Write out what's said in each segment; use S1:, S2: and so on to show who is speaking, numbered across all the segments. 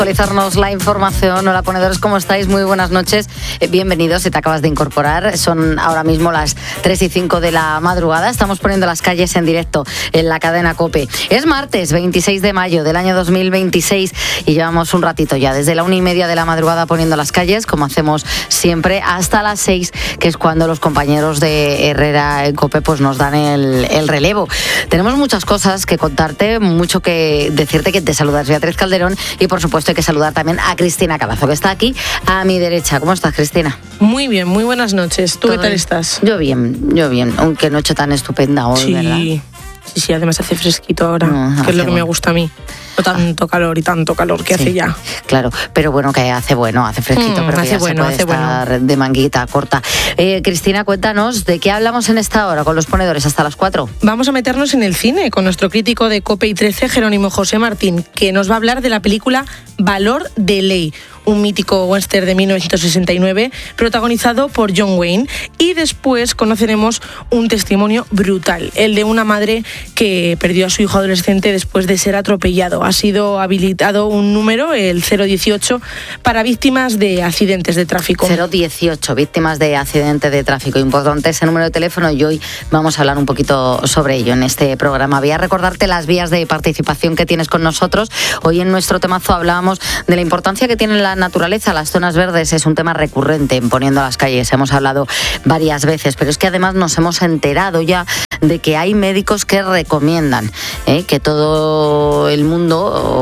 S1: Actualizarnos la información. Hola, ponedores, ¿cómo estáis? Muy buenas noches. Bienvenidos si te acabas de incorporar. Son ahora mismo las 3:05 de la madrugada. Estamos poniendo las calles en directo en la cadena COPE. Es martes 26 de mayo del año 2026 y llevamos un ratito ya, desde la 1:30 de la madrugada poniendo las calles, como hacemos siempre, hasta las 6, que es cuando los compañeros de Herrera en COPE pues nos dan el relevo. Tenemos muchas cosas que contarte, mucho que decirte, que te saludas Beatriz Calderón y por supuesto hay que saludar también a Cristina Carazo, que está aquí a mi derecha. ¿Cómo estás, Cristina?
S2: Muy bien, muy buenas noches. ¿Tú qué tal estás?
S1: Yo bien, aunque noche tan estupenda hoy,
S2: sí,
S1: ¿verdad?
S2: Sí, además hace fresquito ahora, que es lo que me gusta a mí. No tanto calor y tanto calor que hace ya.
S1: Claro, pero bueno, que hace fresquito, pero que ya se puede estar de manguita corta. Cristina, cuéntanos, ¿de qué hablamos en esta hora con los ponedores hasta las 4?
S2: Vamos a meternos en el cine con nuestro crítico de COPE y 13, Jerónimo José Martín, que nos va a hablar de la película Valor de Ley, un mítico western de 1969 protagonizado por John Wayne. Y después conoceremos un testimonio brutal, el de una madre que perdió a su hijo adolescente después de ser atropellado. Ha sido habilitado un número, el 018, para víctimas de accidentes de tráfico.
S1: 018, víctimas de accidentes de tráfico. Importante ese número de teléfono y hoy vamos a hablar un poquito sobre ello en este programa. Voy a recordarte las vías de participación que tienes con nosotros. Hoy en nuestro temazo hablábamos de la importancia que tienen la naturaleza. Las zonas verdes es un tema recurrente en Poniendo las Calles. Hemos hablado varias veces, pero es que además nos hemos enterado ya de que hay médicos que recomiendan que todo el mundo,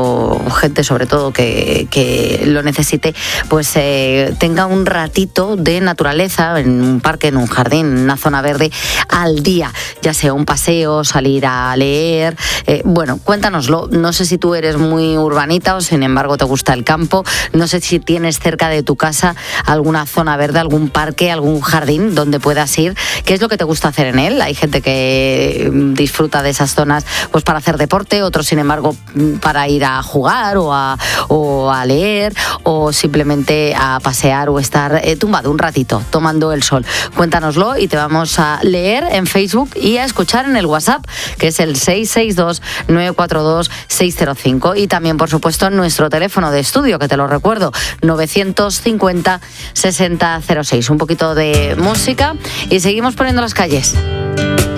S1: o gente sobre todo que lo necesite, pues tenga un ratito de naturaleza en un parque, en un jardín, en una zona verde al día, ya sea un paseo, salir a leer. Bueno, cuéntanoslo. No sé si tú eres muy urbanita o sin embargo te gusta el campo. No sé si tienes cerca de tu casa alguna zona verde, algún parque, algún jardín donde puedas ir. ¿Qué es lo que te gusta hacer en él? Hay gente que disfruta de esas zonas pues para hacer deporte, otros sin embargo para ir a jugar o a leer o simplemente a pasear o estar tumbado un ratito tomando el sol. Cuéntanoslo y te vamos a leer en Facebook y a escuchar en el WhatsApp, que es el 662-942-605, y también por supuesto en nuestro teléfono de estudio, que te lo recuerdo, 950-6006. Un poquito de música y seguimos poniendo las calles.